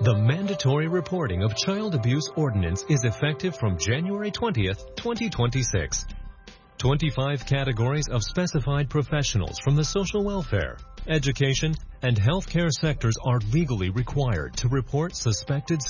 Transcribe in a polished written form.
The mandatory reporting of child abuse ordinance is effective from January 20th, 2026. 25 categories of specified professionals from the social welfare, education, and healthcare sectors are legally required to report suspected